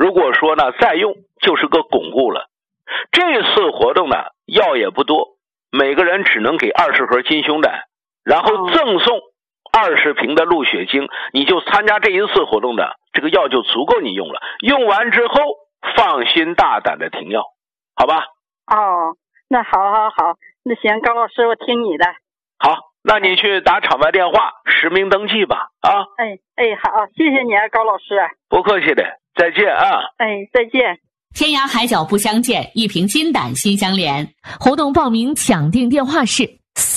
如果说呢再用，就是个巩固了。这次活动呢药也不多，每个人只能给20盒金胸胆，然后赠送20瓶的鹿血精，你就参加这一次活动的这个药就足够你用了。用完之后放心大胆的停药，好吧？ 哦，那好，那行，高老师，我听你的。 好，那你去打场外电话实名登记吧。啊， 好，谢谢你啊，高老师。 不客气的，再见啊。 再见。 天涯海角不相见，一瓶金胆心相连。活动报名抢订电话是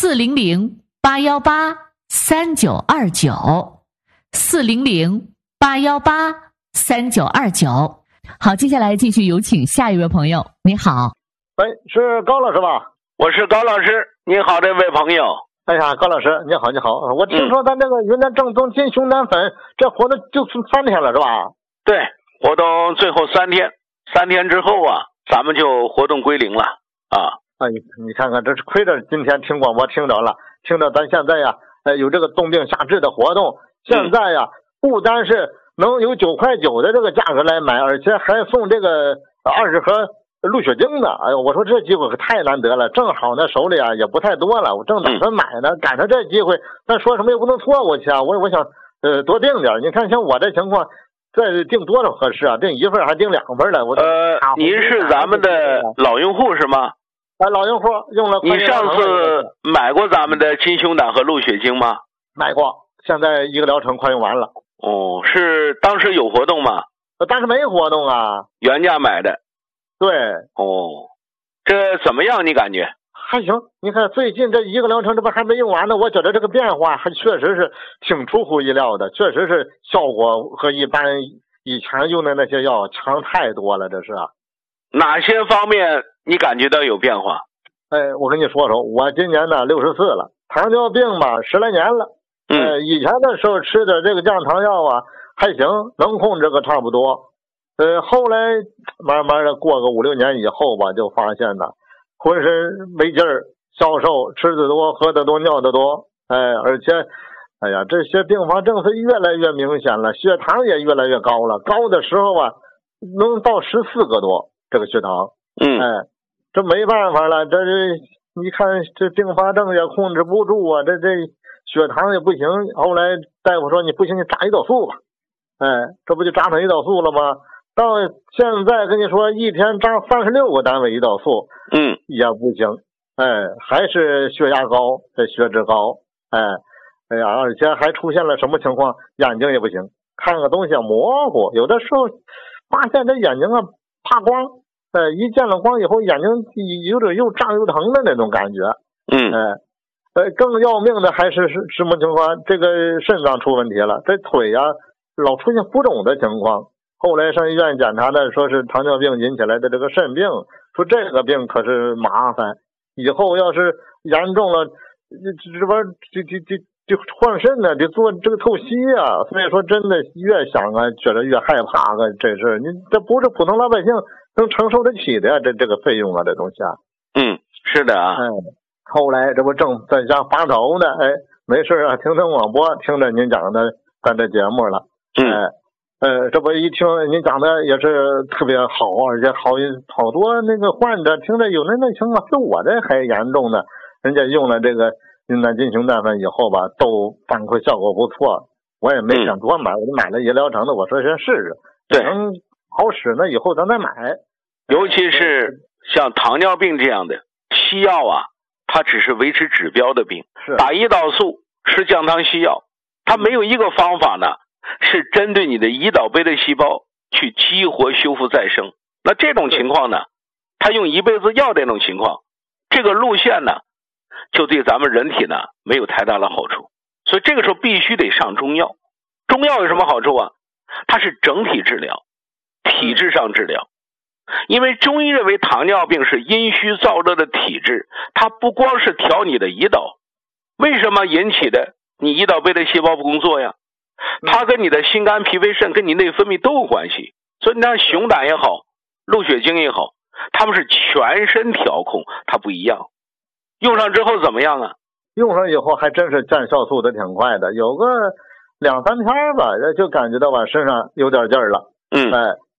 400-818-3929，400-818-3929。好，接下来继续有请下一位朋友。你好， 是高老师吧？ 我是高老师，你好，这位朋友。 哎呀，高老师，你好，我听说咱这个云南正宗金胸胆粉，这活动就3天了，是吧？ 对，活动最后3天，3天之后啊，咱们就活动归零了啊。 你看看，这是亏着今天听广播听着了，听着咱现在呀，有这个冻病下治的活动，现在呀，不单是能有9块9的这个价格来买，而且还送这个20盒鹿血精呢。哎呦，我说这机会可太难得了，正好呢手里啊也不太多了，我正打算买呢，赶上这机会，但说什么也不能错过去啊。我想多订点，你看像我这情况，再订多少合适啊？订1份还订2份了。 您是咱们的老用户是吗？ 老用户用了。 你上次买过咱们的金胸胆和鹿血精吗？ 买过，现在1个疗程快用完了。 哦，是当时有活动吗？ 当时没活动啊， 原价买的。 对。 哦，这怎么样？你感觉？ 还行，你看最近这1个疗程，这不还没用完呢，我觉得这个变化还确实是挺出乎意料的，确实是效果和一般以前用的那些药强太多了，这是啊。 哪些方面你感觉到有变化？ 我跟你说，我今年呢64了，糖尿病吧10来年了。以前的时候吃的这个降糖药啊还行，能控制个差不多。后来慢慢的过个5、6年以后吧，就发现呢浑身没劲儿，消瘦，吃的多，喝的多，尿的多。而且这些并发症是越来越明显了，血糖也越来越高了，高的时候啊能到14个多。这个血糖，这没办法了，这你看这并发症也控制不住啊，这血糖也不行。后来大夫说你不行，你扎胰岛素吧，这不就扎上胰岛素了吗？到现在跟你说一天扎36个单位胰岛素，也不行，还是血压高，这血脂高，而且还出现了什么情况？眼睛也不行，看个东西模糊，有的时候发现这眼睛啊怕光。一见了光以后，眼睛有点又胀又疼的那种感觉。更要命的还是什么情况？这个肾脏出问题了，这腿啊老出现浮肿的情况。后来上医院检查的，说是糖尿病引起来的这个肾病，说这个病可是麻烦，以后要是严重了，这玩意儿就换肾呢，得做这个透析啊。所以说真的越想啊，觉得越害怕啊，这事你这不是普通老百姓能承受得起的呀，这个费用啊，这东西啊。 是的啊。 后来这不正在家发愁呢，没事啊，听广播，听着您讲的咱这节目了。这不一听您讲的也是特别好，而且好多那个患者听着有那情况比我这还严重的，人家用了这个云南金胸胆粉以后吧，都反馈效果不错。我也没想多买，我就买了1疗程的，我说先试试，能好使呢，以后咱再买。 尤其是像糖尿病这样的西药啊，它只是维持指标的病，打胰岛素吃降糖西药，它没有一个方法呢是针对你的胰岛贝的细胞去激活修复再生。那这种情况呢，它用一辈子药这种情况，这个路线呢就对咱们人体呢没有太大的好处。所以这个时候必须得上中药。中药有什么好处啊？它是整体治疗，体质上治疗。因为中医认为糖尿病是阴虚燥热的体质，它不光是调你的胰岛，为什么引起的？你胰岛贝的细胞不工作呀，它跟你的心肝脾肺肾跟你内分泌都有关系。所以你看熊胆也好，鹿血精也好，它们是全身调控，它不一样。用上之后怎么样啊？ 用上以后还真是见效速的挺快的，有个2、3天吧，就感觉到吧身上有点劲儿了。